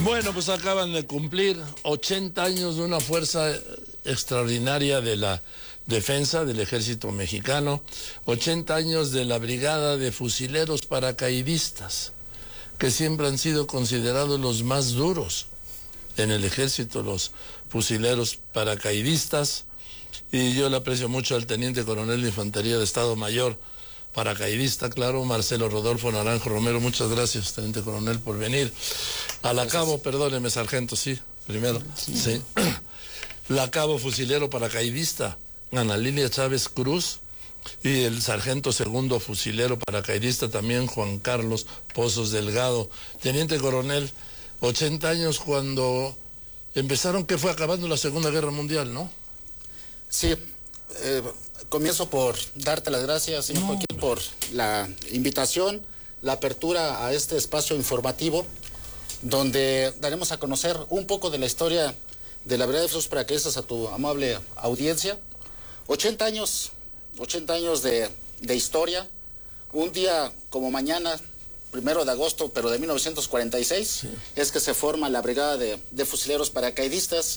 Bueno, pues acaban de cumplir 80 años de una fuerza extraordinaria de la defensa del ejército mexicano, 80 años de la brigada de fusileros paracaidistas, que siempre han sido considerados los más duros en el ejército, los fusileros paracaidistas, y yo le aprecio mucho al teniente coronel de Infantería de Estado Mayor, paracaidista, claro, Marcelo Rodolfo Naranjo Romero. Muchas gracias, teniente coronel, por venir. A la cabo, perdóneme, sargento, sí, primero, sí. La cabo fusilero paracaidista, Ana Lilia Chávez Cruz, y el sargento segundo fusilero paracaidista también, Juan Carlos Pozos Delgado. Teniente coronel, 80 años cuando empezaron, que fue acabando la Segunda Guerra Mundial, ¿no? Sí, comienzo por darte las gracias, señor Joaquín, por la invitación, la apertura a este espacio informativo, donde daremos a conocer un poco de la historia de la Brigada de Fusileros Paracaidistas a tu amable audiencia. 80 años de historia. Un día como mañana, 1 de agosto, pero de 1946, sí, es que se forma la Brigada de Fusileros Paracaidistas.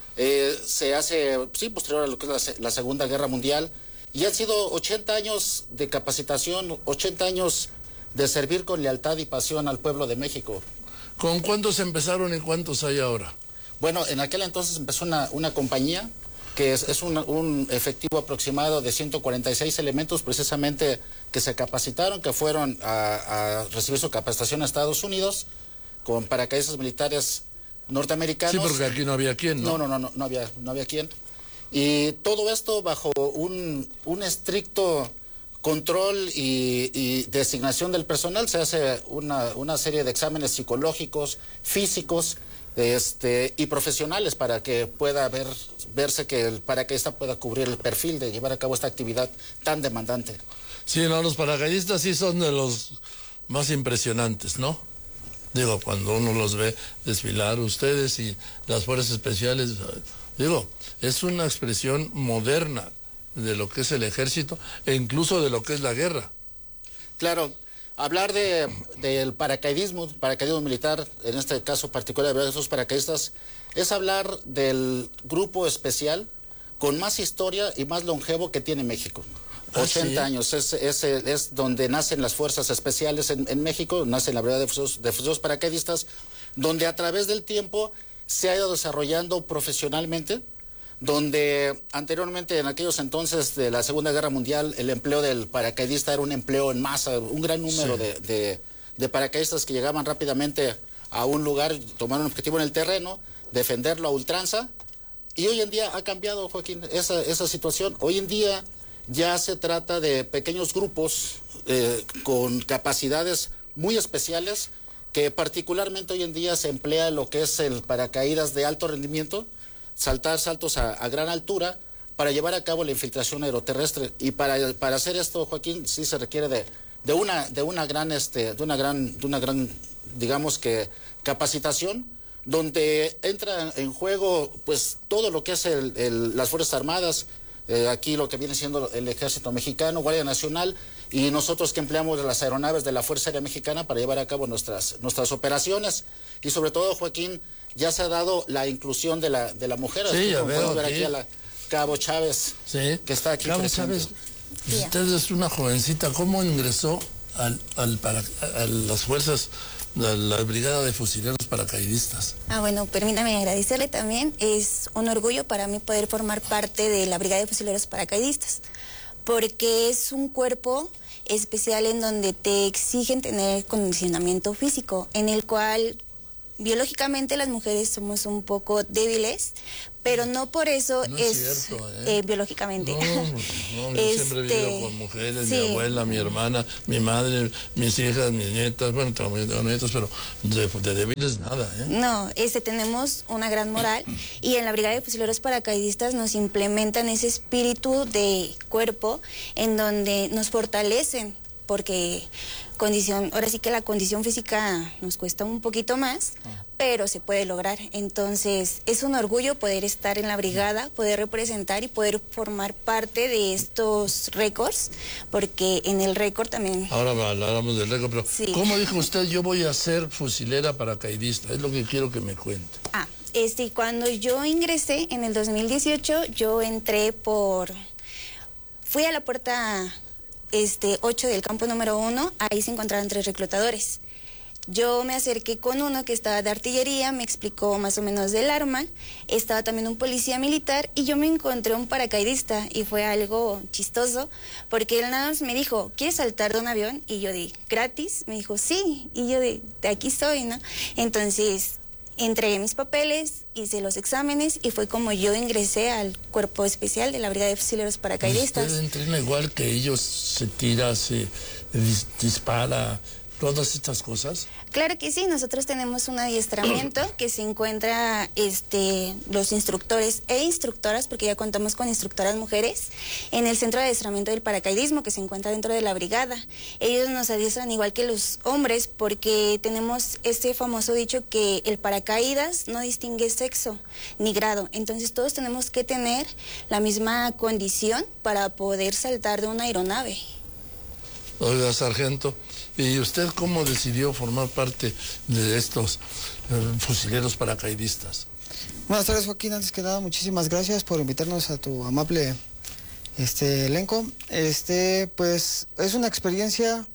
Se hace, sí, posterior a lo que es la Segunda Guerra Mundial, y han sido 80 años de capacitación, 80 años de servir con lealtad y pasión al pueblo de México. ¿Con cuántos empezaron y cuántos hay ahora? Bueno, en aquel entonces empezó una compañía que es un efectivo aproximado de 146 elementos precisamente que se capacitaron, que fueron a recibir su capacitación a Estados Unidos con paracaidistas militares norteamericanos. Sí, porque aquí no había quien, ¿no? No había quien. Y todo esto bajo un estricto control y designación del personal. Se hace una serie de exámenes psicológicos, físicos, y profesionales para que pueda verse que el paracaidista pueda cubrir el perfil de llevar a cabo esta actividad tan demandante. Sí, no, los paracaidistas sí son de los más impresionantes, ¿no? Digo, cuando uno los ve desfilar, ustedes y las fuerzas especiales, digo, es una expresión moderna de lo que es el ejército e incluso de lo que es la guerra. Claro, hablar del paracaidismo militar, en este caso particular de esos paracaidistas, es hablar del grupo especial con más historia y más longevo que tiene México. 80 años, es donde nacen las fuerzas especiales en México, nace la Brigada de Fusileros Paracaidistas, donde a través del tiempo se ha ido desarrollando profesionalmente, donde anteriormente, en aquellos entonces de la Segunda Guerra Mundial, el empleo del paracaidista era un empleo en masa, un gran número de paracaidistas que llegaban rápidamente a un lugar, tomar un objetivo en el terreno, defenderlo a ultranza, y hoy en día ha cambiado, Joaquín, esa situación. Hoy en día ya se trata de pequeños grupos con capacidades muy especiales, que particularmente hoy en día se emplea lo que es el paracaídas de alto rendimiento, saltar saltos a gran altura para llevar a cabo la infiltración aeroterrestre. Y para hacer esto, Joaquín, sí se requiere de una gran, digamos que, capacitación, donde entra en juego pues todo lo que es las Fuerzas Armadas, aquí lo que viene siendo el Ejército Mexicano, Guardia Nacional, y nosotros que empleamos las aeronaves de la Fuerza Aérea Mexicana para llevar a cabo nuestras operaciones. Y sobre todo, Joaquín, ya se ha dado la inclusión de la mujer. Sí, ya podemos ver aquí a la Cabo Chávez, sí, que está aquí Cabo presente. Chávez, usted es una jovencita. ¿Cómo ingresó a las fuerzas, a la Brigada de Fusileros Paracaidistas? Bueno, permítame agradecerle también. Es un orgullo para mí poder formar parte de la Brigada de Fusileros Paracaidistas, porque es un cuerpo especial en donde te exigen tener condicionamiento físico, en el cual biológicamente las mujeres somos un poco débiles, pero no por eso no es cierto, biológicamente. No, yo siempre he vivido con mujeres, sí. Mi abuela, mi hermana, mi madre, mis hijas, mis nietas, bueno, tengo nietos, pero de débiles nada, ¿eh? No, tenemos una gran moral, y en la Brigada de Fusileros Paracaidistas nos implementan ese espíritu de cuerpo en donde nos fortalecen, porque ahora sí que la condición física nos cuesta un poquito más, pero se puede lograr. Entonces, es un orgullo poder estar en la brigada, poder representar y poder formar parte de estos récords, porque en el récord también... Ahora hablamos del récord, pero sí. ¿Cómo dijo usted? Yo voy a ser fusilera paracaidista, es lo que quiero que me cuente. Cuando yo ingresé en el 2018, yo entré fui a la puerta 8 del campo número 1, ahí se encontraban 3 reclutadores. Yo me acerqué con uno que estaba de artillería, me explicó más o menos del arma, estaba también un policía militar y yo me encontré un paracaidista y fue algo chistoso porque él nada más me dijo, ¿quieres saltar de un avión? Y yo di, ¿gratis? Me dijo, sí, y yo de aquí soy, ¿no? Entonces entregué mis papeles, hice los exámenes y fue como yo ingresé al cuerpo especial de la Brigada de Fusileros Paracaidistas. ¿Usted entrena igual que ellos, se tira, se dispara, todas estas cosas? Claro que sí, nosotros tenemos un adiestramiento que se encuentra los instructores e instructoras, porque ya contamos con instructoras mujeres, en el centro de adiestramiento del paracaidismo que se encuentra dentro de la brigada. Ellos nos adiestran igual que los hombres porque tenemos este famoso dicho que el paracaídas no distingue sexo ni grado, entonces todos tenemos que tener la misma condición para poder saltar de una aeronave. Oiga, sargento, ¿y usted cómo decidió formar parte de estos fusileros paracaidistas? Buenas tardes, Joaquín. Antes que nada, muchísimas gracias por invitarnos a tu amable elenco. Pues es una experiencia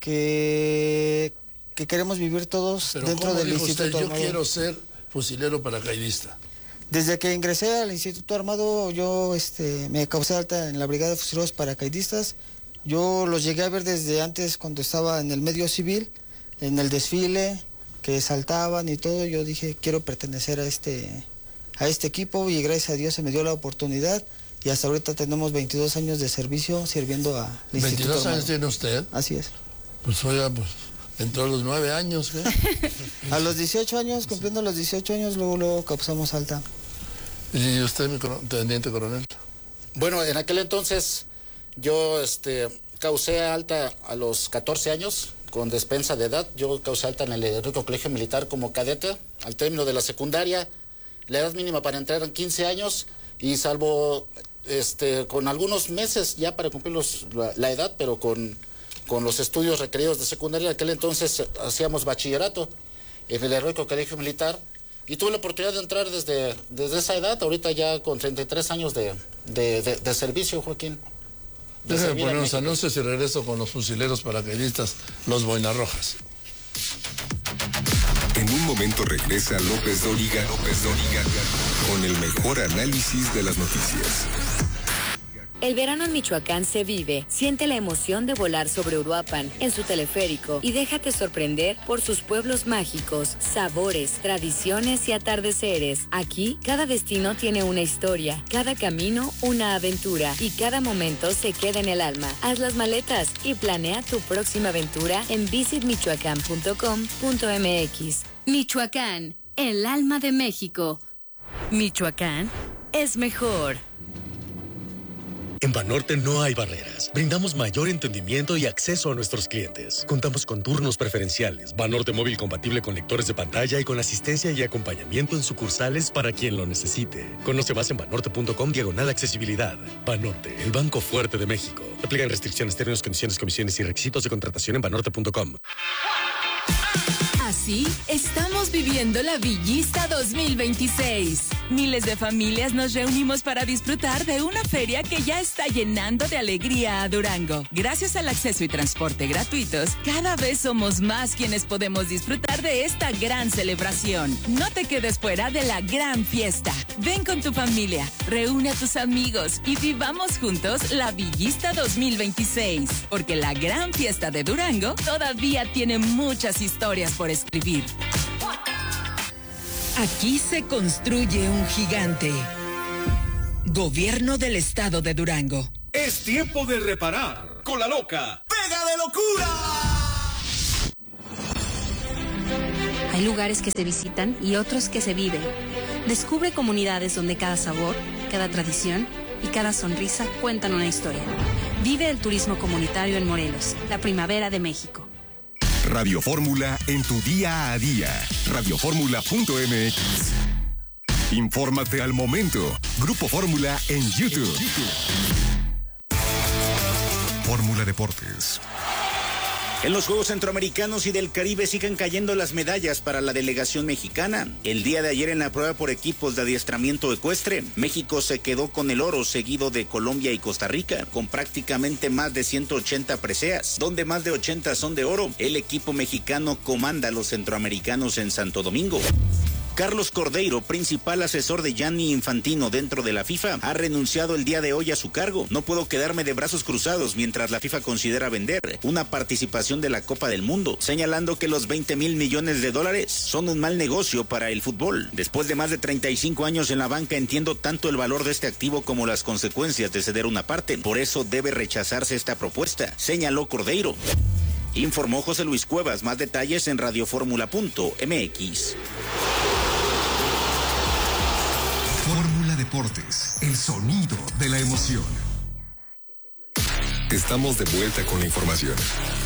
que queremos vivir todos. Pero dentro del Instituto usted, Armado. Yo quiero ser fusilero paracaidista. Desde que ingresé al Instituto Armado, yo me causé alta en la Brigada de Fusileros Paracaidistas. Yo los llegué a ver desde antes, cuando estaba en el medio civil, en el desfile, que saltaban y todo. Yo dije, quiero pertenecer a este equipo y gracias a Dios se me dio la oportunidad y hasta ahorita tenemos 22 años de servicio sirviendo al Instituto Armado. ¿22 años tiene usted? Así es. Pues oiga, pues entró a los 9 años, ¿qué? A los 18 años, cumpliendo los 18 años, luego causamos alta. ¿Y usted, mi teniente coronel? Bueno, en aquel entonces yo causé alta a los 14 años con despensa de edad. Yo causé alta en el Heroico Colegio Militar como cadete. Al término de la secundaria, la edad mínima para entrar eran 15 años y salvo con algunos meses ya para cumplir la edad, pero con los estudios requeridos de secundaria, en aquel entonces hacíamos bachillerato en el Heroico Colegio Militar y tuve la oportunidad de entrar desde esa edad, ahorita ya con 33 años de servicio, Joaquín. Déjame poner unos anuncios y regreso con los fusileros paracaidistas, los Boinarrojas. En un momento regresa López Dóriga con el mejor análisis de las noticias. El verano en Michoacán se vive. Siente la emoción de volar sobre Uruapan en su teleférico y déjate sorprender por sus pueblos mágicos, sabores, tradiciones y atardeceres. Aquí, cada destino tiene una historia, cada camino una aventura y cada momento se queda en el alma. Haz las maletas y planea tu próxima aventura en visitmichoacán.com.mx. Michoacán, el alma de México. Michoacán es mejor. En Banorte no hay barreras. Brindamos mayor entendimiento y acceso a nuestros clientes. Contamos con turnos preferenciales, Banorte móvil compatible con lectores de pantalla y con asistencia y acompañamiento en sucursales para quien lo necesite. Conoce más en banorte.com/accesibilidad. Banorte, el banco fuerte de México. Aplican restricciones, términos, condiciones, comisiones y requisitos de contratación en banorte.com. Así estamos viviendo la Villista 2026. Miles de familias nos reunimos para disfrutar de una feria que ya está llenando de alegría a Durango. Gracias al acceso y transporte gratuitos, cada vez somos más quienes podemos disfrutar de esta gran celebración. No te quedes fuera de la gran fiesta. Ven con tu familia, reúne a tus amigos y vivamos juntos la Villista 2026. Porque la gran fiesta de Durango todavía tiene muchas historias por escribir. Aquí se construye un gigante. Gobierno del Estado de Durango. Es tiempo de reparar con la loca Pega de Locura. Hay lugares que se visitan y otros que se viven. Descubre comunidades donde cada sabor, cada tradición y cada sonrisa cuentan una historia. Vive el turismo comunitario en Morelos, la primavera de México. Radio Fórmula en tu día a día. Radioformula.mx. Infórmate al momento. Grupo Fórmula en YouTube. Fórmula Deportes. En los Juegos Centroamericanos y del Caribe siguen cayendo las medallas para la delegación mexicana. El día de ayer en la prueba por equipos de adiestramiento ecuestre, México se quedó con el oro, seguido de Colombia y Costa Rica, con prácticamente más de 180 preseas, donde más de 80 son de oro. El equipo mexicano comanda a los centroamericanos en Santo Domingo. Carlos Cordeiro, principal asesor de Gianni Infantino dentro de la FIFA, ha renunciado el día de hoy a su cargo. No puedo quedarme de brazos cruzados mientras la FIFA considera vender una participación de la Copa del Mundo, señalando que los $20 mil millones son un mal negocio para el fútbol. Después de más de 35 años en la banca, entiendo tanto el valor de este activo como las consecuencias de ceder una parte. Por eso debe rechazarse esta propuesta, señaló Cordeiro. Informó José Luis Cuevas. Más detalles en radioformula.mx. Fórmula Deportes, el sonido de la emoción. Estamos de vuelta con la información.